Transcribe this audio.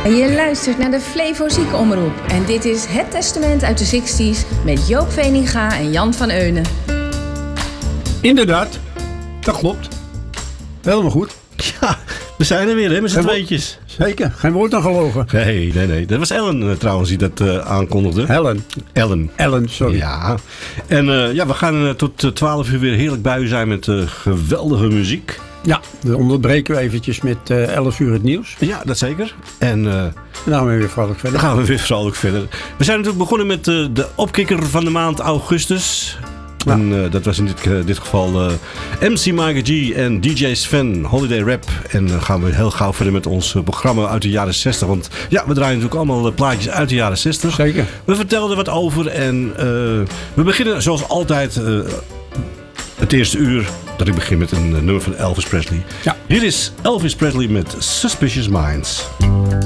Je luistert naar de Flevo Ziekenomroep. En dit is Het Testament uit de 60s met Joop Veninga en Jan van Eunen. Inderdaad, dat klopt. Helemaal goed. Ja, we zijn er weer hè, met z'n tweetjes. Zeker, geen woord aan gelogen. Nee. Dat was Ellen trouwens die dat aankondigde. Ellen, sorry. Ja, en we gaan tot 12 uur weer heerlijk bij u zijn met geweldige muziek. Ja, dan onderbreken we eventjes met 11 uur het nieuws. Ja, dat zeker. En dan gaan we weer vrolijk verder. We zijn natuurlijk begonnen met de opkikker van de maand augustus. Ja. En dat was in dit geval MC Mike G en DJ Sven, Holiday Rap. En dan gaan we heel gauw verder met ons programma uit de jaren 60. Want ja, we draaien natuurlijk allemaal plaatjes uit de jaren 60. Zeker. We vertelden wat over en we beginnen zoals altijd het eerste uur. Dat ik begin met een nummer van Elvis Presley. Ja. Hier is Elvis Presley met Suspicious Minds.